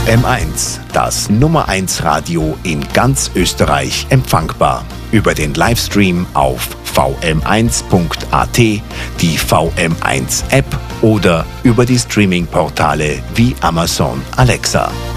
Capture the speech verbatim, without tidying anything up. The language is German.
M eins, das Nummer eins Radio in ganz Österreich empfangbar. Über den Livestream auf v m eins punkt a t, die V M eins App oder über die Streaming-Portale wie Amazon Alexa.